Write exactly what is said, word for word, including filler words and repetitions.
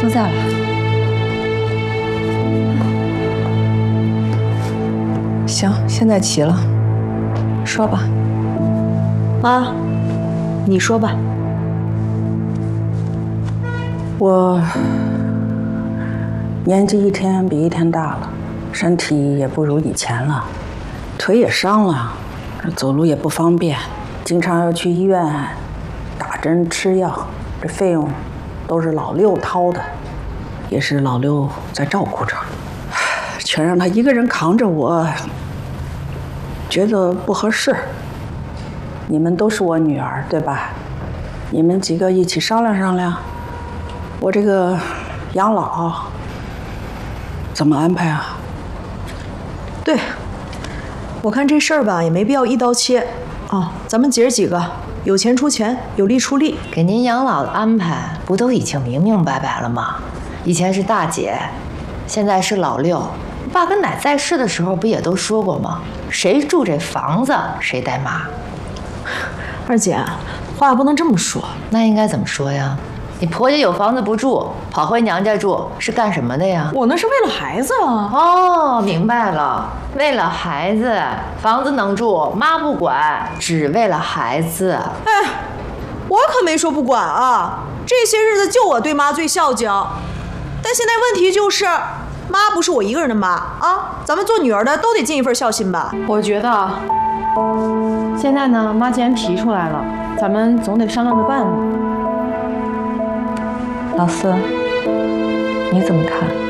都在了。行，现在齐了，说吧。 妈，你说吧。 我年纪一天比一天大了，身体也不如以前了，腿也伤了，走路也不方便，经常要去医院打针吃药，这费用都是老六掏的，也是老六在照顾着，全让他一个人扛着我，觉得不合适。你们都是我女儿，对吧？你们几个一起商量商量，我这个养老怎么安排啊？ 对，我看这事儿吧，也没必要一刀切啊。咱们姐儿几个有钱出钱，有力出力。 给您养老的安排不都已经明明白白了吗？以前是大姐，现在是老六。爸跟奶在世的时候不也都说过吗？谁住这房子，谁带妈。 二姐，话不能这么说。 那应该怎么说呀？你婆家有房子不住，跑回娘家住，是干什么的呀？ 我那是为了孩子啊。 哦，明白了，为了孩子，房子能住，妈不管，只为了孩子。 哎，我可没说不管啊，这些日子就我对妈最孝敬。但现在问题就是，妈不是我一个人的妈啊，咱们做女儿的都得尽一份孝心吧。 我觉得，现在呢，妈既然提出来了，咱们总得商量着办了。 老四，你怎么看？